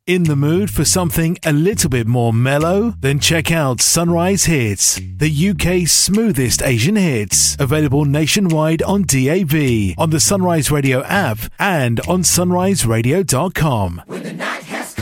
In the mood for something a little bit more mellow? Then check out Sunrise Hits, the UK's smoothest Asian hits. Available nationwide on DAB, on the Sunrise Radio app and on sunriseradio.com.